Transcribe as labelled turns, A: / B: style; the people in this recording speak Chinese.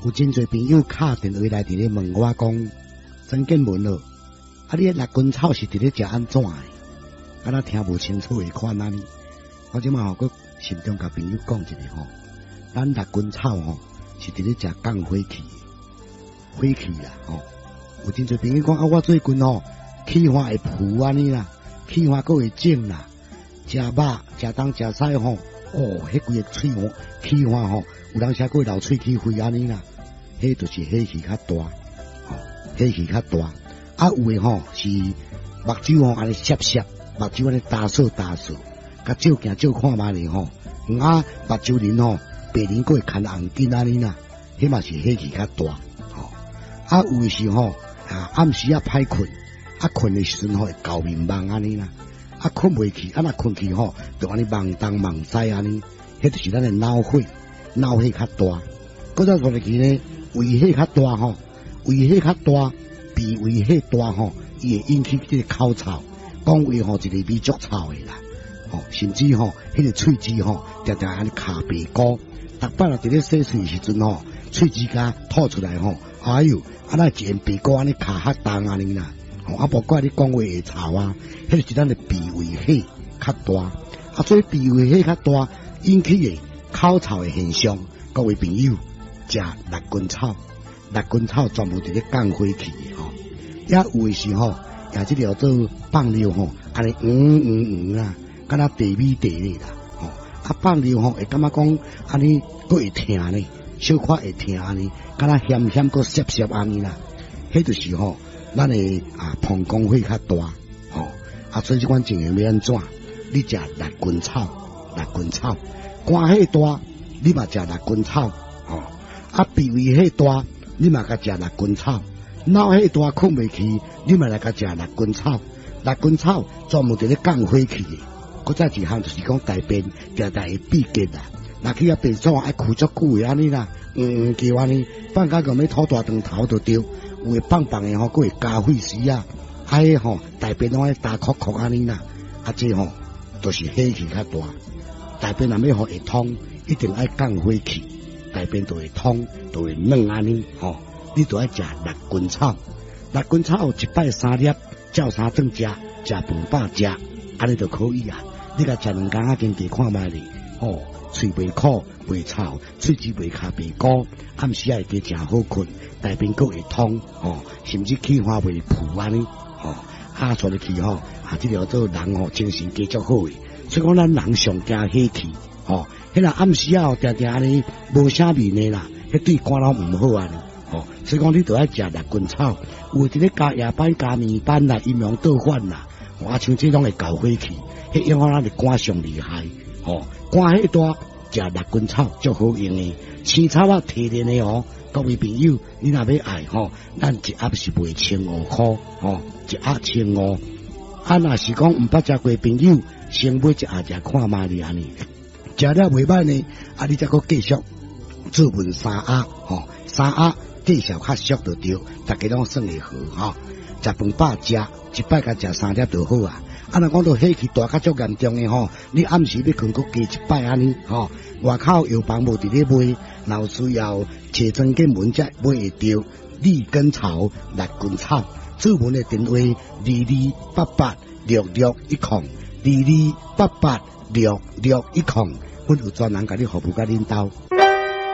A: 有真侪朋友敲电话来伫咧问我讲，曾建文咯，啊，你六根草是伫咧食安怎的？敢若听无清楚的款安尼。我即马个心中甲朋友讲一下吼，咱六根草吼是伫咧食降火气，火气啦吼。有真侪朋友讲啊，我最近吼气化会浮安尼啦，气化佫会肿啦，食肉食东食西吼，迄规个喙吼气化吼，有当时佫会流喙齿灰安尼啦。迄就是火气较大，火气较大。啊，有诶吼是目睭吼安尼涩涩，目睭安尼打扫打扫，甲照镜照看嘛哩吼。啊，目睭鳞吼白鳞佫会牵红筋安尼啦，迄嘛是火气较大。啊，有诶是吼暗时啊歹困，啊困诶时阵吼会搞面梦安尼啦，啊困袂去，啊若困去吼就安尼梦东梦西安尼，迄就是咱诶脑火较大。搁再说落去呢。胃火较大吼，胃火较大，脾胃火大吼，伊会引起这个口臭，讲话吼一个味足臭的啦，甚至吼迄个喙齿吼常常安尼卡白膏，逐摆若伫咧洗喙时阵吼，喙齿甲吐出来吼，哎哟，啊那一片白膏安尼卡较重安尼啦，啊无怪你讲话会臭啊，迄就是咱的脾胃火较大，啊所以脾胃火较大引起的口臭的现象，各位朋友。食六根草，六根草全部伫咧降火气的吼，也有诶是吼，也即条做放尿吼，安尼啦，敢若地米地咧啦，啊放尿吼会感觉讲安尼佫会疼呢，小可会疼安尼，敢若咸咸佫涩涩安尼啦，迄就是吼，咱诶膀胱火较大，所以即款情形要安怎？你食六根草，肝火大，你嘛食六根草，脾胃火大，你嘛甲食六根草；脑火大困袂去，你嘛来甲食六根草。六根草专门伫咧降火气的。搁再一项就是讲大便常常会闭结啦，若去便所爱哭足久的安尼啦，叫安尼，放假讲要吐大肠头就对，有诶棒棒的吼，佫会加血丝啊，迄吼大便拢爱打哭哭安尼啦，这吼就是火气较大。大便若要会通，一定爱降火气。大便就会通，就会软安尼，你就爱食六根草。六根草一摆3粒，照三顿食，食饭饱食，安尼就可以啊。你甲食2工仔经过看卖哩，喙袂苦袂臭，喙齿袂卡白膏，暗时会加诚好困，大便佫会通，甚至气化袂浮安尼，说入去即条做人精神加足好诶。所以讲咱人上惊火气，迄个暗时常常安尼无啥面的啦，迄对肝脑毋好啊，所以讲你就爱食六根草，有伫咧加夜班、加面班啦、阴阳倒反啦，像这种会搞火气，迄影响咱的肝上厉害，肝火大食六根草足好用的，青草啊提炼的各位朋友，你若要爱咱一盒是卖15块，一盒15，若是讲毋捌食过朋友，先买一盒食看卖哩安尼。食了袂歹呢，你再搁继续做文3盒，3盒继续较俗就对，大家拢算会好食饭饱食，一摆甲食3粒就好啊。若讲到火气大较足严重的你暗时要困搁加一摆安尼外口药房无伫咧卖，若需要找曾建文才买会到利根草、六根草。做文的电话22886610，22886610，阮有专人甲你服务甲领导。